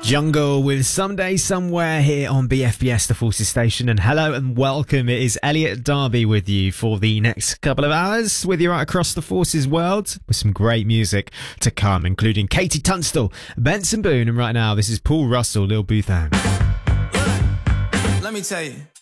Jungle with Someday Somewhere here on BFBS, the Forces Station. And hello and welcome. It is Elliot Darby with you for the next couple of hours, with you right across the Forces world, with some great music to come, including Katie Tunstall, Benson Boone, and right now this is Paul Russell, Lil Bootham. Let me tell you.